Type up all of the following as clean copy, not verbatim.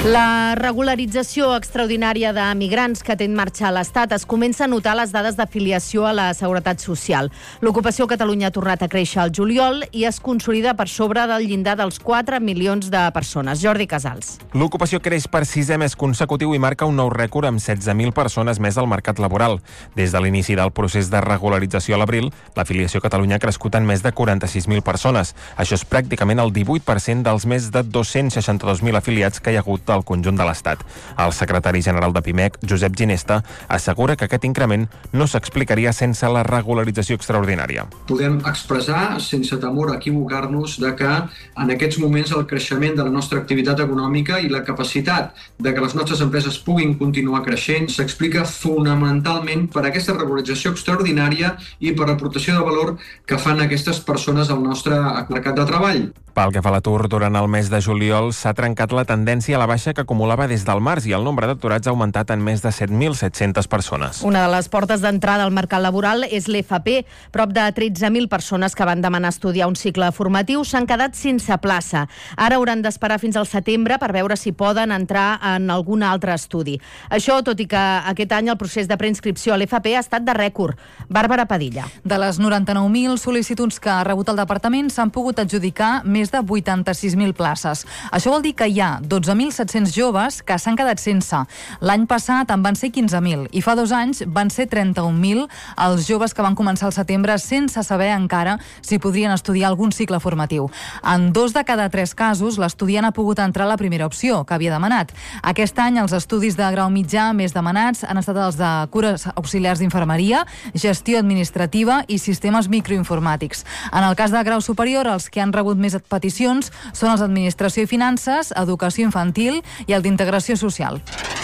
La regularització extraordinària de migrants que té en marxa a l'Estat es comença a notar a les dades d'afiliació a la Seguretat Social. L'ocupació a Catalunya ha tornat a créixer al juliol i es consolida per sobre del llindar dels 4 milions de persones. Jordi Casals. L'ocupació creix per 6è mes consecutiu i marca un nou rècord amb 16.000 persones més al mercat laboral. Des de l'inici del procés de regularització a l'abril, l'afiliació a Catalunya ha crescut en més de 46.000 persones. Això és pràcticament el 18% dels més de 262.000 afiliats que hi ha hagut al conjunt de l'Estat. El secretari general de PIMEC, Josep Ginesta, assegura que aquest increment no s'explicaria sense la regularització extraordinària. Podem expressar, sense temor a equivocar-nos, de que en aquests moments el creixement de la nostra activitat econòmica i la capacitat de que les nostres empreses puguin continuar creixent s'explica fonamentalment per aquesta regularització extraordinària i per l'aportació de valor que fan aquestes persones al nostre mercat de treball. Pel que fa a l'atur, durant el mes de juliol s'ha trencat la tendència a la baixa que acumulava des del març i el nombre d'aturats ha augmentat en més de 7.700 persones. Una de les portes d'entrada al mercat laboral és l'FP. Prop de 13.000 persones que van demanar estudiar un cicle formatiu s'han quedat sense plaça. Ara hauran d'esperar fins al setembre per veure si poden entrar en algun altre estudi. Això, tot i que aquest any el procés de preinscripció a l'FP ha estat de rècord. Bàrbara Padilla. De les 99.000 sol·licituds que ha rebut el departament s'han pogut adjudicar més de 86.000 places. Això vol dir que hi ha 12.700 joves que s'han quedat sense. L'any passat en van ser 15.000 i fa 2 anys van ser 31.000 els joves que van començar al setembre sense saber encara si podrien estudiar algun cicle formatiu. En 2 de cada 3 casos, l'estudiant ha pogut entrar a la primera opció que havia demanat. Aquest any els estudis de grau mitjà més demanats han estat els de cures auxiliars d'infermeria, gestió administrativa i sistemes microinformàtics. En el cas de grau superior, els que han rebut més peticions són els d'Administració i Finances, Educació Infantil i el d'Integració Social.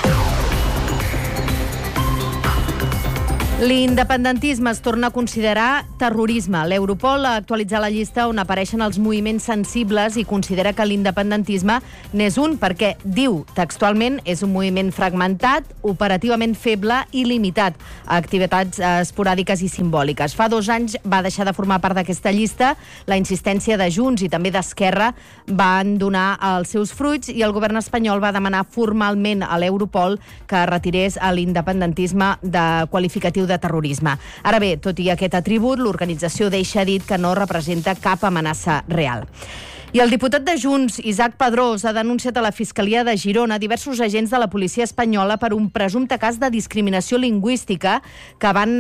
L'independentisme es torna a considerar terrorisme. L'Europol ha actualitzat la llista on apareixen els moviments sensibles i considera que l'independentisme n'és un perquè, diu textualment, és un moviment fragmentat, operativament feble i limitat a activitats esporàdiques i simbòliques. Fa 2 anys va deixar de formar part d'aquesta llista. La insistència de Junts i també d'Esquerra van donar els seus fruits i el govern espanyol va demanar formalment a l'Europol que retirés l'independentisme de qualificatiu de terrorisme. Ara bé, tot i aquest atribut, l'organització deixa dit que no representa cap amenaça real. I el diputat de Junts, Isaac Padrós, ha denunciat a la Fiscalia de Girona diversos agents de la policia espanyola per un presumpte cas de discriminació lingüística que quan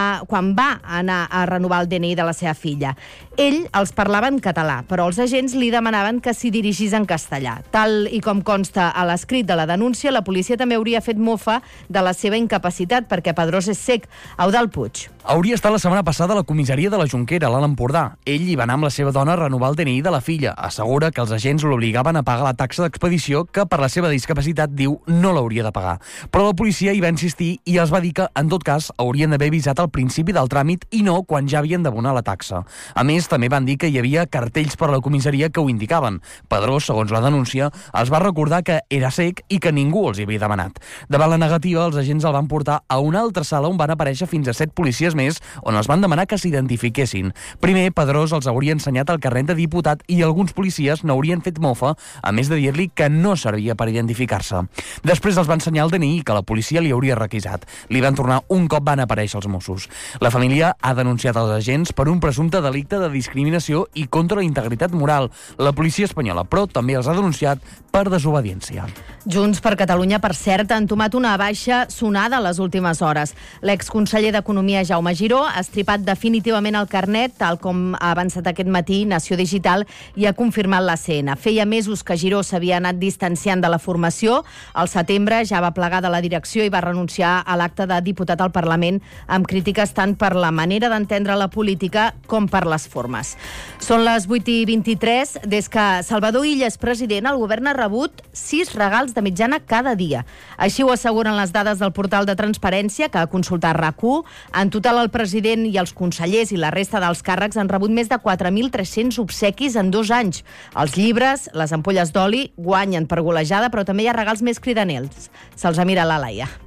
va anar a renovar el DNI de la seva filla. Ell els parlava en català, però els agents li demanaven que s'hi dirigís en castellà. Tal i com consta a l'escrit de la denúncia, la policia també hauria fet mofa de la seva incapacitat perquè Padrós és cec. Eudald Puig. Hauria estat la setmana passada a la comissaria de la Jonquera, a l'Alt Empordà. Ell hi va anar amb la seva dona a renovar el DNI de la filla. Assegura que els agents l'obligaven a pagar la taxa d'expedició que per la seva discapacitat, diu, no l'hauria de pagar. Però la policia hi va insistir i els va dir que, en tot cas, haurien d'haver avisat al principi del tràmit i no quan ja havien d'abonar la taxa. A més, també van dir que hi havia cartells per a la comissaria que ho indicaven. Padrós, segons la denúncia, els va recordar que era cec i que ningú els hi havia demanat. Davant la negativa, els agents el van portar a una altra sala on van aparèixer fins a 7 policies més, on els van demanar que s'identifiquessin. Primer, Padrós els hauria ensenyat el carnet de diputat i alguns policies n'haurien fet mofa, a més de dir-li que no servia per identificar-se. Després els va ensenyar el DNI que la policia li hauria requisat. Li van tornar un cop van aparèixer els Mossos. La família ha denunciat els agents per un presumpte delicte de discriminació i contra la integritat moral. La policia espanyola, però, també els ha denunciat per desobediència. Junts per Catalunya, per cert, ha entomat una baixa sonada a les últimes hores. L'exconseller d'Economia, Jaume Giró, ha estripat definitivament el carnet, tal com ha avançat aquest matí Nació Digital i ha confirmat l'ACN. Feia mesos que Giró s'havia anat distanciant de la formació. Al setembre ja va plegar de la direcció i va renunciar a l'acte de diputat al Parlament amb crítiques tant per la manera d'entendre la política com per les formes. Són les 8:23. Des que Salvador Illa és president, el govern ha rebut 6 regals de mitjana cada dia. Així ho asseguren les dades del portal de transparència que ha consultat RAC1. En total, el president i els consellers i la resta dels càrrecs han rebut més de 4.300 obsequis en 2 anys. Els llibres, les ampolles d'oli, guanyen per golejada, però també hi ha regals més cridaners. Se'ls ha mirat la Laia.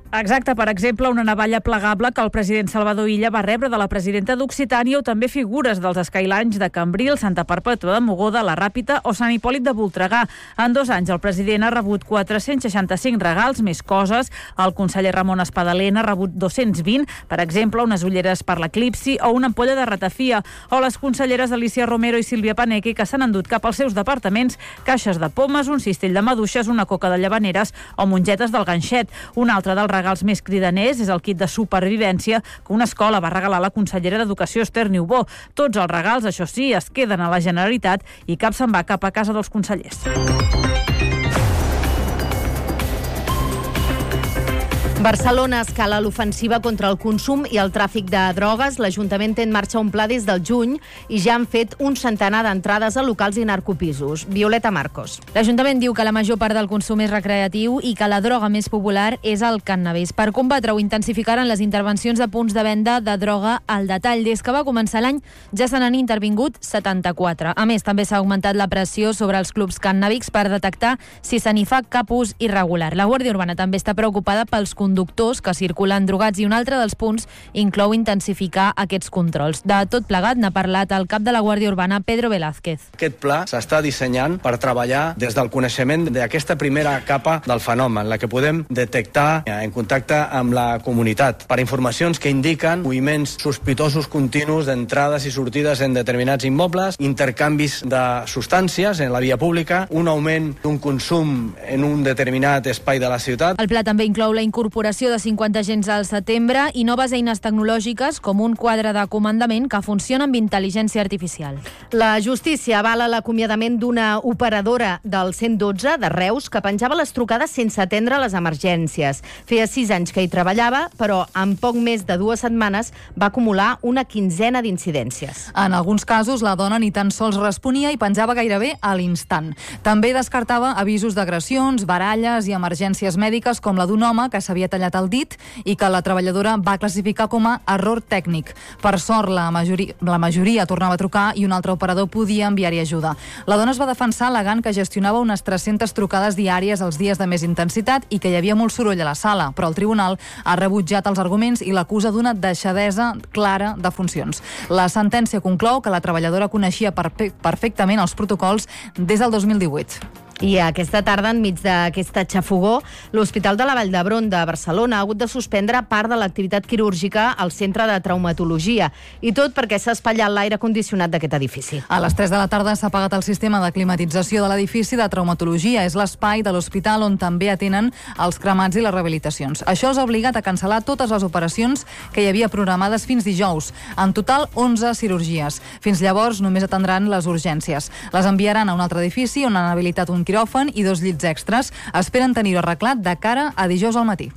Exacte, per exemple, una navalla plegable que el president Salvador Illa va rebre de la presidenta d'Occitània o també figures dels Skylines de Cambril, Santa Perpètua de Mogoda, la Ràpita o Sant Hipòlit de Voltregà. En 2 anys el president ha rebut 465 regals, més coses. El conseller Ramon Espadaler ha rebut 220, per exemple, unes ulleres per l'eclipsi o una ampolla de ratafia, o les conselleres Alicia Romero i Sílvia Paneque, que s'han endut cap als seus departaments caixes de pomes, un cistell de maduixes, una coca de llavaneres o mongetes del ganxet. Un altre dels regals més cridaners és el kit de supervivència que una escola va regalar a la consellera d'Educació, Esther Niubó. Tots els regals, això sí, es queden a la Generalitat i cap se'n va cap a casa dels consellers. Barcelona escala l'ofensiva contra el consum i el tràfic de drogues. L'Ajuntament té en marxa un pla des del juny i ja han fet un centenar d'entrades a locals i narcopisos. Violeta Marcos. L'Ajuntament diu que la major part del consum és recreatiu i que la droga més popular és el cànnabis. Per combatre-ho, intensificaran les intervencions de punts de venda de droga al detall. Des que va començar l'any ja se n'han intervingut 74. A més, també s'ha augmentat la pressió sobre els clubs cannàbics per detectar si se n'hi fa cap ús irregular. La Guàrdia Urbana també està preocupada pels conductors que circulen drogats i un altre dels punts inclou intensificar aquests controls. De tot plegat n'ha parlat el cap de la Guàrdia Urbana, Pedro Velázquez. Aquest pla s'està dissenyant per treballar des del coneixement d'aquesta primera capa del fenomen, la que podem detectar en contacte amb la comunitat, per informacions que indiquen moviments sospitosos continus d'entrades i sortides en determinats immobles, intercanvis de substàncies en la via pública, un augment d'un consum en un determinat espai de la ciutat. El pla també inclou la incorporació de 50 agents al setembre i noves eines tecnològiques com un quadre de comandament que funciona amb intel·ligència artificial. La justícia avala l'acomiadament d'una operadora del 112 de Reus que penjava les trucades sense atendre les emergències. Feia 6 anys que hi treballava, però en poc més de 2 setmanes va acumular una quinzena d'incidències. En alguns casos, la dona ni tan sols responia i penjava gairebé a l'instant. També descartava avisos d'agressions, baralles i emergències mèdiques com la d'un home que s'havia tallat el dit i que la treballadora va classificar com a error tècnic. Per sort, la majoria tornava a trucar i un altre operador podia enviar-hi ajuda. La dona es va defensar alegant que gestionava unes 300 trucades diàries els dies de més intensitat i que hi havia molt soroll a la sala, però el tribunal ha rebutjat els arguments i l'acusa d'una deixadesa clara de funcions. La sentència conclou que la treballadora coneixia perfectament els protocols des del 2018. I aquesta tarda, enmig d'aquesta xafogó, l'Hospital de la Vall d'Hebron de Barcelona ha hagut de suspendre part de l'activitat quirúrgica al centre de traumatologia. I tot perquè s'ha espatllat l'aire condicionat d'aquest edifici. A les 3 de la tarda s'ha apagat el sistema de climatització de l'edifici de traumatologia. És l'espai de l'hospital on també atenen els cremats i les rehabilitacions. Això els ha obligat a cancel·lar totes les operacions que hi havia programades fins dijous. En total, 11 cirurgies. Fins llavors només atendran les urgències. Les enviaran a un altre edifici on han habilitat un quiròfan i 2 llits extres. Esperen tenir-ho arreglat de cara a dijous al matí.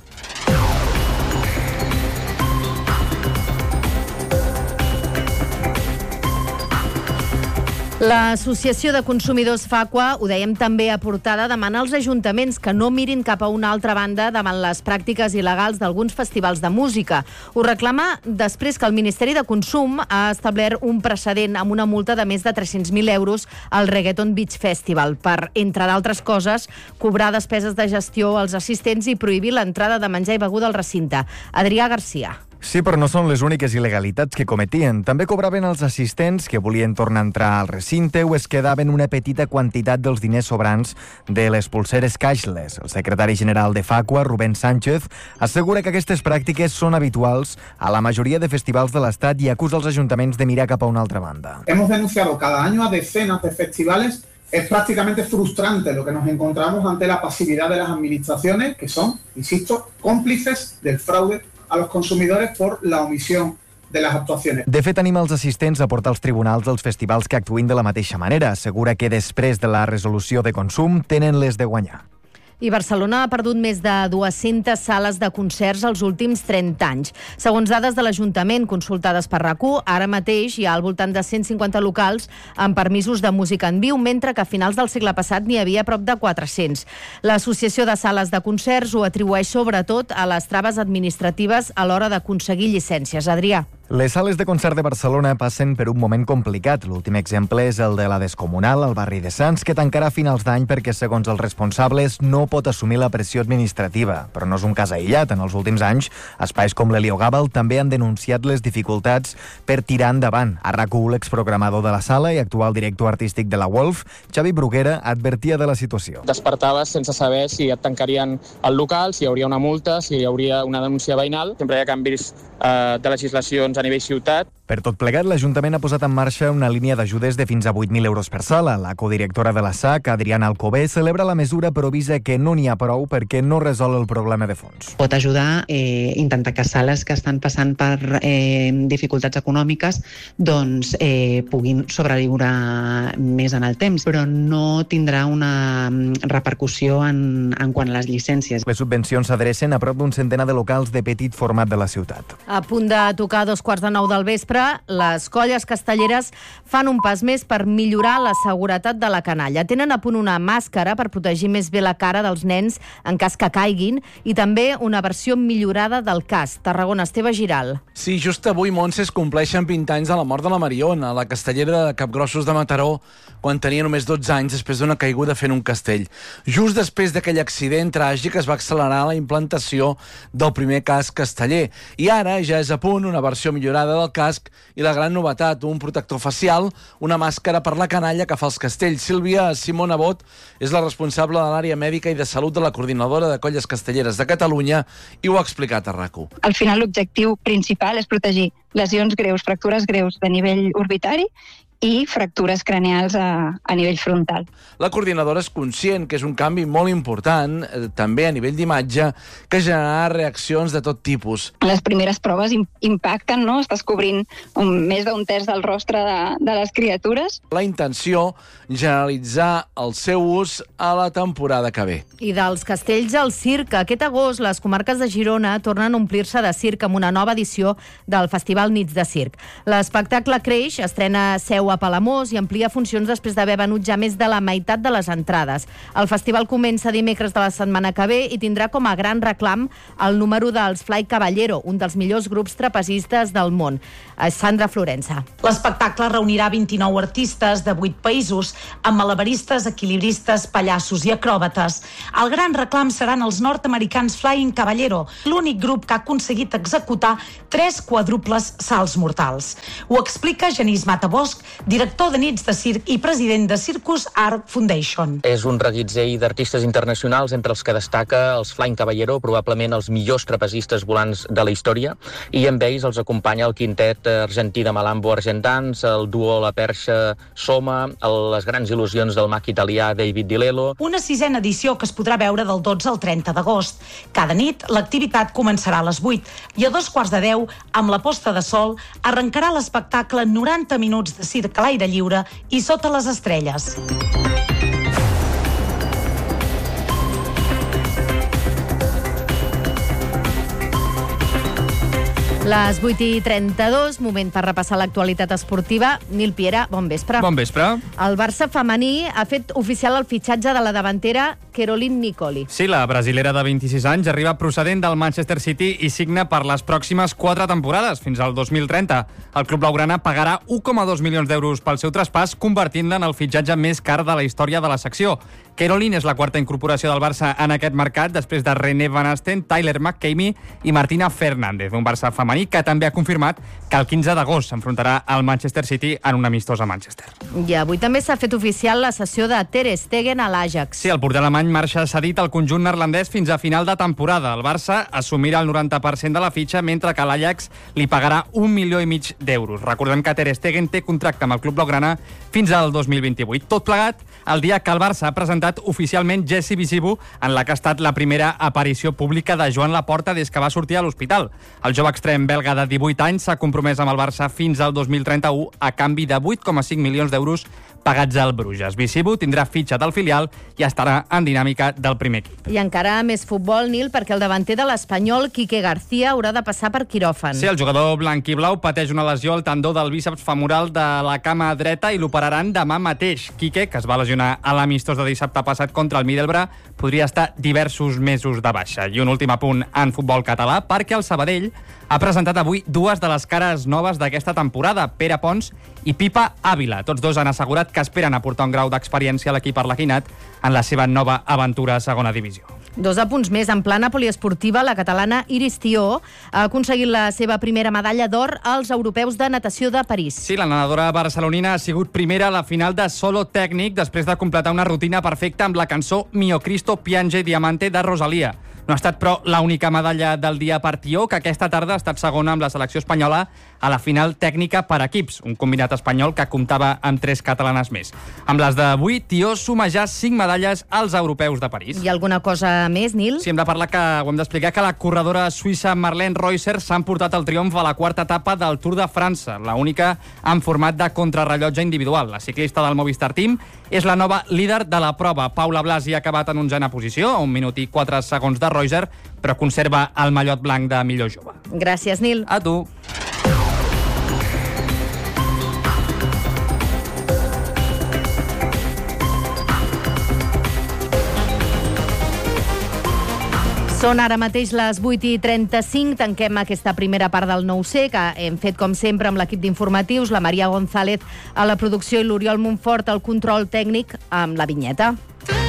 L'Associació de Consumidors Facua, ho dèiem també a portada, demana als ajuntaments que no mirin cap a una altra banda davant les pràctiques il·legals d'alguns festivals de música. Ho reclama després que el Ministeri de Consum ha establert un precedent amb una multa de més de 300.000 euros al Reggaeton Beach Festival per, entre d'altres coses, cobrar despeses de gestió als assistents i prohibir l'entrada de menjar i beguda al recinte. Adrià Garcia. Sí, però no són les úniques il·legalitats que cometien. També cobraven els assistents que volien tornar a entrar al recinte o es quedaven una petita quantitat dels diners sobrants de les pulseres cashless. El secretari general de Facua, Rubén Sánchez, assegura que aquestes pràctiques són habituals a la majoria de festivals de l'Estat i acusa els ajuntaments de mirar cap a una altra banda. Hemos denunciado cada año a decenas de festivales. Es prácticamente frustrante lo que nos encontramos ante la pasividad de las administraciones, que son, insisto, cómplices del fraude a los consumidores por la omisión de las actuaciones. De fet, anima els assistents a portar als tribunals dels festivals que actuïn de la mateixa manera. Assegura que després de la resolució de consum tenen les de guanyar. I Barcelona ha perdut més de 200 sales de concerts els últims 30 anys. Segons dades de l'Ajuntament consultades per RAC1, ara mateix hi ha al voltant de 150 locals amb permisos de música en viu, mentre que a finals del segle passat n'hi havia prop de 400. L'Associació de Sales de Concerts ho atribueix sobretot a les traves administratives a l'hora d'aconseguir llicències. Adrià. Les sales de concert de Barcelona passen per un moment complicat. L'últim exemple és el de la Descomunal, al barri de Sants, que tancarà a finals d'any perquè, segons els responsables, no pot assumir la pressió administrativa. Però no és un cas aïllat. En els últims anys, espais com l'Heliogàbal també han denunciat les dificultats per tirar endavant. A RAC1, l'exprogramador de la sala i actual director artístic de la Wolf, Xavi Bruguera, advertia de la situació. Despertaves sense saber si et tancarien el local, si hi hauria una multa, si hi hauria una denúncia veïnal. Sempre hi ha canvis de legislacions a nivell ciutat. Per tot plegat, l'Ajuntament ha posat en marxa una línia d'ajudes de fins a 8.000 euros per sala. La codirectora de la SAC, Adriana Alcobé, celebra la mesura però avisa que no n'hi ha prou perquè no resol el problema de fons. Pot ajudar a intentar que sales que estan passant per dificultats econòmiques doncs puguin sobreviure més en el temps, però no tindrà una repercussió en quant a les llicències. Les subvencions s'adrecen a prop d'un centenar de locals de petit format de la ciutat. A punt de tocar 9:15 del vespre, les colles castelleres fan un pas més per millorar la seguretat de la canalla. Tenen a punt una màscara per protegir més bé la cara dels nens en cas que caiguin i també una versió millorada del casc. Tarragona, Esteve Giral. Sí, just avui, Montse, es compleixen 20 anys de la mort de la Mariona, la castellera de Capgrossos de Mataró, quan tenia només 12 anys després d'una caiguda fent un castell. Just després d'aquell accident tràgic es va accelerar la implantació del primer casc casteller i ara ja és a punt una versió millorada del casc i la gran novetat, un protector facial, una màscara per la canalla que fa els castells. Sílvia Simona Bot és la responsable de l'àrea mèdica i de salut de la Coordinadora de Colles Castelleres de Catalunya i ho ha explicat a RAC1. Al final l'objectiu principal és protegir lesions greus, fractures greus de nivell orbitari i fractures craneals a nivell frontal. La coordinadora és conscient que és un canvi molt important, també a nivell d'imatge, que generarà reaccions de tot tipus. Les primeres proves impacten, no? Estàs cobrint més d'un terç del rostre de les criatures. La intenció, generalitzar el seu ús a la temporada que ve. I dels castells al circ. Aquest agost les comarques de Girona tornen a omplir-se de circ amb una nova edició del Festival Nits de Circ. L'espectacle creix, estrena seu a Palamós i amplia funcions després d'haver venut ja més de la meitat de les entrades. El festival comença dimecres de la setmana que ve i tindrà com a gran reclam el número dels Fly Caballero, un dels millors grups trapezistes del món. Sandra Florença. L'espectacle reunirà 29 artistes de 8 països, amb malabaristes, equilibristes, pallassos i acròbates. El gran reclam seran els nord-americans Flying Caballero, l'únic grup que ha aconseguit executar 3 quadruples salts mortals. Ho explica Genís Matabosch, director de Nits de Circ i president de Circus Art Foundation. És un reguitzell d'artistes internacionals entre els que destaca els Flying Caballero, probablement els millors trapezistes volants de la història, i amb ells els acompanya el quintet argentí de Malambo Argentans, el duo La Perxa Soma, les grans il·lusions del mag italià David Di Lello. Una 6a edició que es podrà veure del 12 al 30 d'agost. Cada nit l'activitat començarà a les 8 i a 9:45, amb la posta de sol, arrencarà l'espectacle 90 minuts de circ a l'aire lliure i sota les estrelles. Les 8:32, moment per repassar l'actualitat esportiva. Nil Piera, bon vespre. Bon vespre. El Barça femení ha fet oficial el fitxatge de la davantera Caroline Nicoli. Sí, la brasilera de 26 anys arriba procedent del Manchester City i signa per les pròximes 4 temporades, fins al 2030. El club blaugrana pagarà 1,2 milions d'euros pel seu traspàs, convertint-la en el fitxatge més car de la història de la secció. Caroline és la quarta incorporació del Barça en aquest mercat, després de René Van Asten, Tyler McCamey i Martina Fernández, un Barça femení que també ha confirmat que el 15 d'agost s'enfrontarà al Manchester City en un amistós a Manchester. I avui també s'ha fet oficial la cessió de Ter Stegen a l'Ajax. Sí, el porter alemany marxa cedit al conjunt neerlandès fins a final de temporada. El Barça assumirà el 90% de la fitxa, mentre que l'Ajax li pagarà 1,5 milions d'euros. Recordem que Ter Stegen té contracte amb el club blaugrana fins al 2028. Tot plegat el dia que el Barça ha presentat oficialment Jessie Visibu, en la que ha estat la primera aparició pública de Joan Laporta des que va sortir a l'hospital. El jove extrem belga de 18 anys s'ha compromès amb el Barça fins al 2031 a canvi de 8,5 milions d'euros pagats al Bruges. Bisibu tindrà fitxa del filial i estarà en dinàmica del primer equip. I encara més futbol, Nil, perquè el davanter de l'Espanyol, Quique García, haurà de passar per quiròfan. Sí, el jugador blanquiblau pateix una lesió al tendó del bíceps femoral de la cama dreta i l'operaran demà mateix. Quique, que es va lesionar a l'amistós de dissabte passat contra el Middlesbrough, podria estar diversos mesos de baixa. I un últim apunt en futbol català, perquè el Sabadell ha presentat avui dues de les cares noves d'aquesta temporada, Pere Pons i Pipa Ávila. Tots dos han assegurat que esperen aportar un grau d'experiència a l'equip arlequinat en la seva nova aventura a segona divisió. 2 apunts més. En plana poliesportiva, la catalana Iris Tió ha aconseguit la seva primera medalla d'or als europeus de natació de París. Sí, la nedadora barcelonina ha sigut primera a la final de solo tècnic després de completar una rutina perfecta amb la cançó Mio Cristo Piange Diamante de Rosalía. No ha estat, però, l'única medalla del dia per Tió, que aquesta tarda ha estat segona amb la selecció espanyola a la final tècnica per equips, un combinat espanyol que comptava amb 3 catalanes més. Amb les d'avui, Tió suma ja 5 medalles als europeus de París. Hi ha alguna cosa més, Nil? Sí, hem d'explicar que la corredora suïssa Marlene Reusser s'ha emportat el triomf a la quarta etapa del Tour de França, l'única en format de contrarrellotge individual. La ciclista del Movistar Team és la nova líder de la prova. Paula Blasi ha acabat en 11a posició, a 1 minut i 4 segons de Reusser, però conserva el mallot blanc de millor jove. Gràcies, Nil. A tu. Són ara mateix les 8:35. Tanquem aquesta primera part del 9C, que hem fet, com sempre, amb l'equip d'informatius, la Maria González a la producció i l'Oriol Montfort al control tècnic amb la vinyeta.